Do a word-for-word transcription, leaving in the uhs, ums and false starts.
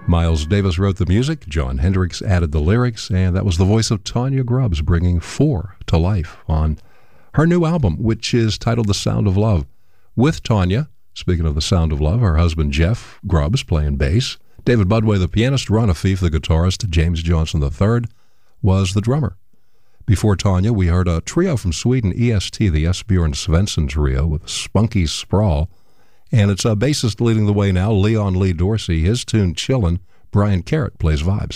Miles Davis wrote the music, Jon Hendricks added the lyrics, and that was the voice of Tanya Grubbs bringing Four to life on her new album, which is titled The Sound of Love. With Tanya, speaking of The Sound of Love, her husband Jeff Grubbs playing bass, David Budway the pianist, Ron Afif the guitarist, James Johnson the third was the drummer. Before Tanya, we heard a trio from Sweden, E S T, the Esbjörn Svensson Trio with Spunky Sprawl. And it's a bassist leading the way now, Leon Lee Dorsey. His tune, Chillin', Brian Carrott plays vibes.